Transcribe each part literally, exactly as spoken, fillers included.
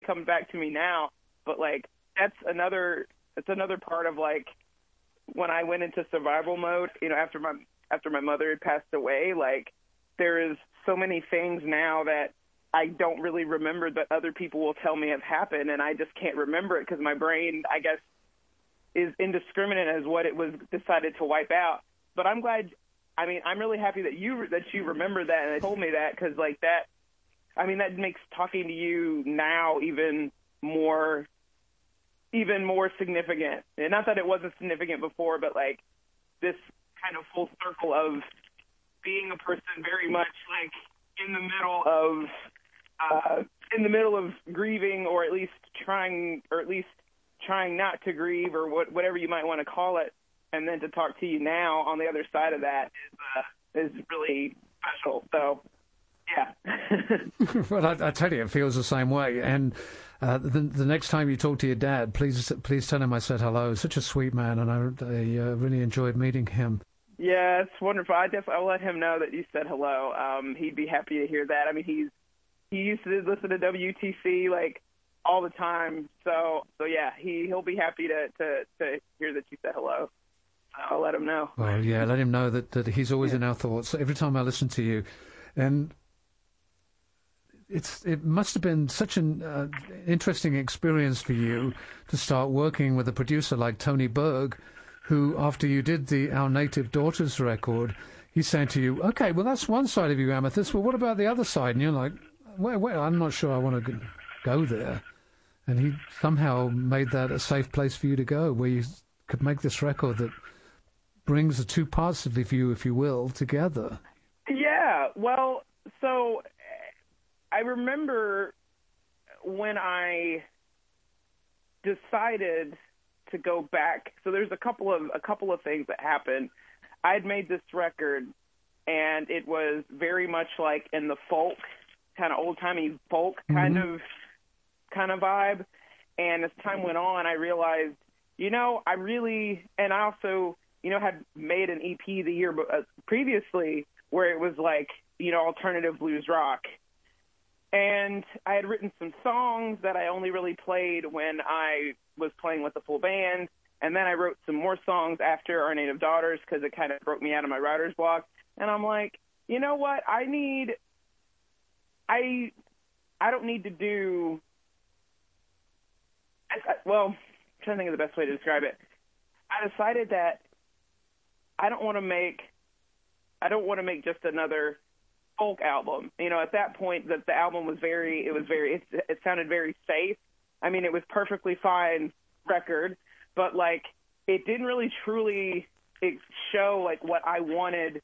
comes back to me now. But like that's another that's another part of like when I went into survival mode, you know, after my after my mother had passed away, like there is so many things now that I don't really remember that other people will tell me have happened, and I just can't remember it because my brain, I guess, is indiscriminate as what it was decided to wipe out. But I'm glad. I mean, I'm really happy that you that you remember that and told me that, because like that, I mean, that makes talking to you now even more, even more significant. And not that it wasn't significant before, but like this kind of full circle of being a person very much like in the middle of, uh, in the middle of grieving, or at least trying, or at least trying not to grieve, or what, whatever you might want to call it. And then to talk to you now on the other side of that is, uh, is really special. So, yeah. Well, I, I tell you, it feels the same way. And uh, the, the next time you talk to your dad, please please tell him I said hello. Such a sweet man, and I, I uh, really enjoyed meeting him. Yeah, it's wonderful. I definitely, I'll let him know that you said hello. Um, he'd be happy to hear that. I mean, he's he used to listen to W T C like all the time. So, so yeah, he he'll be happy to to, to hear that you said hello. I'll let him know. Well, yeah, let him know that, that he's always yeah. in our thoughts every time I listen to you. And it's it must have been such an uh, interesting experience for you to start working with a producer like Tony Berg, who, after you did the Our Native Daughters record, he said to you, okay, well, that's one side of you, Amethyst. Well, what about the other side? And you're like, well, well I'm not sure I want to go there. And he somehow made that a safe place for you to go, where you could make this record that brings the two parts of you, if you will, together. Yeah, well, so I remember when I decided to go back. So there's a couple of a couple of things that happened. I'd made this record, and it was very much like in the folk, kind of old-timey folk mm-hmm. kind of kind of vibe. And as time went on, I realized, you know, I really, and I also, you know, had made an E P the year previously where it was like, you know, alternative blues rock. And I had written some songs that I only really played when I was playing with the full band. And then I wrote some more songs after Our Native Daughters because it kind of broke me out of my writer's block. And I'm like, you know what? I need, I, I don't need to do, I, I, well, I'm trying to think of the best way to describe it. I decided that I don't want to make, I don't want to make just another folk album. You know, at that point, that the album was very, it was very, it, it sounded very safe. I mean, it was perfectly fine record, but like, it didn't really truly show like what I wanted,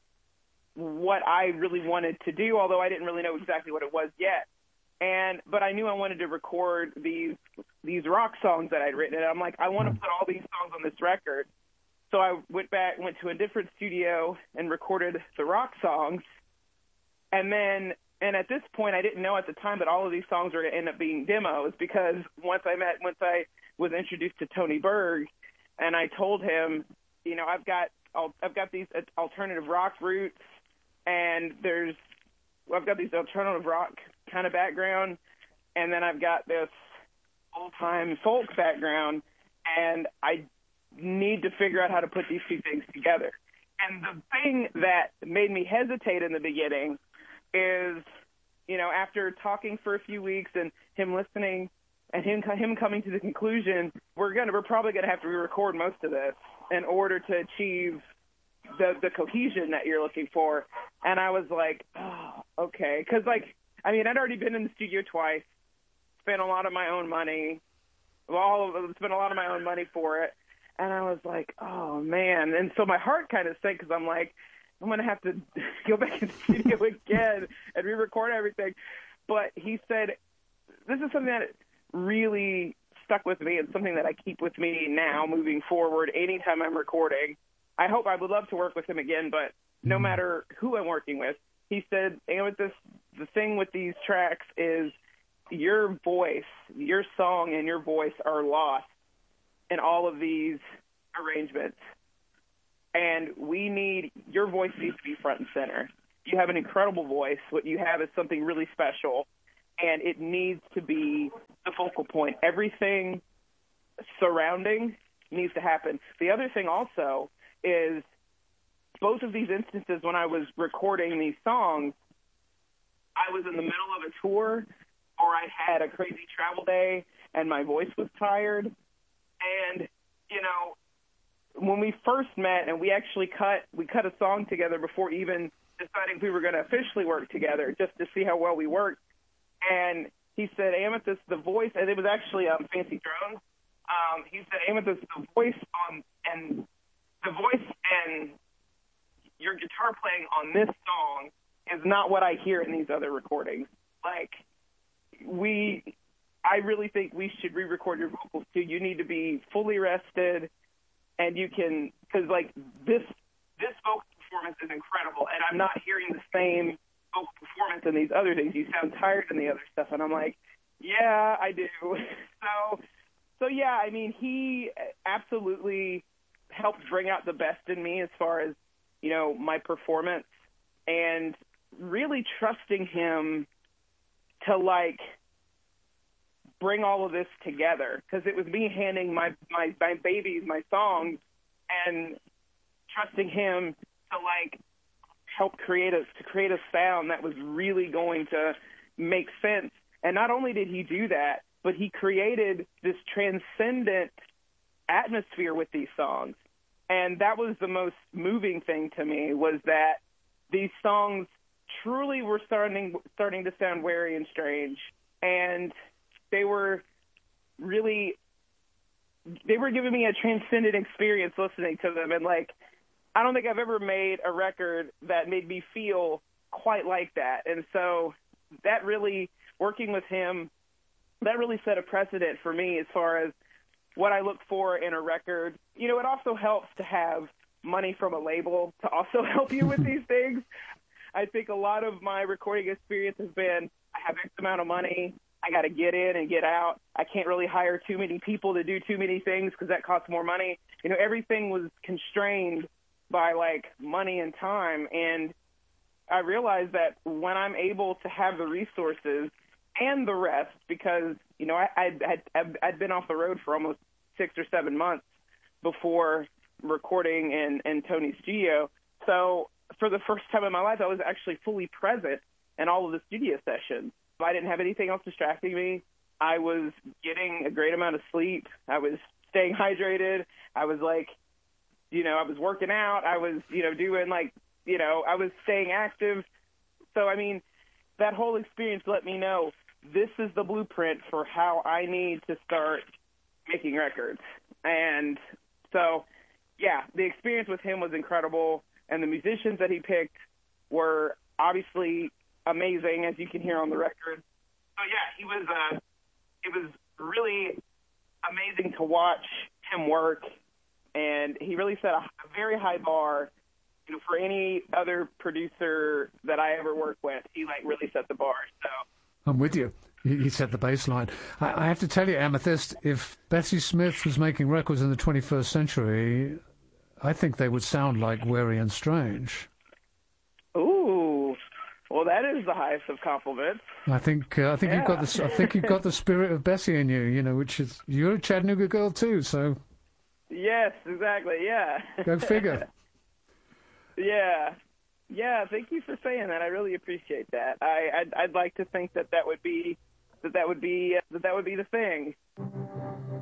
what I really wanted to do, although I didn't really know exactly what it was yet. And, but I knew I wanted to record these, these rock songs that I'd written. And I'm like, I want to put all these songs on this record. So I went back, went to a different studio and recorded the rock songs. And then, and at this point, I didn't know at the time that all of these songs were going to end up being demos, because once I met, once I was introduced to Tony Berg, and I told him, you know, I've got, I've got these alternative rock roots, and there's, I've got these alternative rock kind of background, and then I've got this old-time folk background, and I need to figure out how to put these two things together. And the thing that made me hesitate in the beginning is, you know, after talking for a few weeks and him listening and him him coming to the conclusion, we're gonna we're probably gonna have to re-record most of this in order to achieve the the cohesion that you're looking for. And I was like, oh, okay, because like, I mean, I'd already been in the studio twice, spent a lot of my own money, all of spent a lot of my own money for it, and I was like, oh man. And so my heart kind of sank, because I'm like, I'm going to have to go back in the studio again and re-record everything. But he said, this is something that really stuck with me and something that I keep with me now moving forward anytime I'm recording. I hope I would love to work with him again, but no matter who I'm working with, he said, and with this, the thing with these tracks is your voice, your song and your voice are lost in all of these arrangements. And we need, your voice needs to be front and center. You have an incredible voice. What you have is something really special. and it needs to be the focal point. Everything surrounding needs to happen. The other thing also is both of these instances when I was recording these songs, I was in the middle of a tour or I had a crazy travel day and my voice was tired. And, you know, when we first met and we actually cut, we cut a song together before even deciding if we were going to officially work together just to see how well we worked. And he said, Amethyst, the voice, and it was actually um, Fancy Drones. Um, he said, Amethyst, the voice on, and the voice and your guitar playing on this song is not what I hear in these other recordings. Like, we, I really think we should re-record your vocals too. You need to be fully rested, and you can, because like this, this vocal performance is incredible, and I'm not hearing the same vocal performance in these other things. You sound tired in the other stuff, and I'm like, yeah, I do. so, so yeah, I mean, he absolutely helped bring out the best in me as far as, you know, my performance, and really trusting him to like bring all of this together, because it was me handing my, my, my babies, my songs, and trusting him to like help create a, to create a sound that was really going to make sense. And not only did he do that, but he created this transcendent atmosphere with these songs. And that was the most moving thing to me, was that these songs truly were starting starting to sound wary and strange. And they were really, they were giving me a transcendent experience listening to them. And, like, I don't think I've ever made a record that made me feel quite like that. And so that really, working with him, that really set a precedent for me as far as what I look for in a record. You know, it also helps to have money from a label to also help you with these things. I think a lot of my recording experience has been, I have X amount of money, I got to get in and get out. I can't really hire too many people to do too many things because that costs more money. You know, everything was constrained by, like, money and time. And I realized that when I'm able to have the resources and the rest, because, you know, I, I'd, I'd, I'd been off the road for almost six or seven months before recording in, in Tony's studio. So for the first time in my life, I was actually fully present in all of the studio sessions. I didn't have anything else distracting me. I was getting a great amount of sleep. I was staying hydrated. I was like, you know, I was working out. I was, you know, doing like, you know, I was staying active. So, I mean, that whole experience let me know this is the blueprint for how I need to start making records. And so, yeah, the experience with him was incredible. And the musicians that he picked were obviously amazing, as you can hear on the record. So, yeah, he was, uh, it was really amazing to watch him work. And he really set a, a very high bar, you know, for any other producer that I ever worked with. He, like, really set the bar. So I'm with you. He set the baseline. I, I have to tell you, Amethyst, if Bessie Smith was making records in the twenty-first century, I think they would sound like Wary and Strange. Ooh, well, that is the highest of compliments. I think uh, I think yeah. you've got the I think you've got the spirit of Bessie in you. You know, which is you're a Chattanooga girl too. So yes, exactly. Yeah. Go figure. yeah. Yeah, thank you for saying that. I really appreciate that. I, I'd, I'd like to think that that would be that that would be uh, that that would be the thing.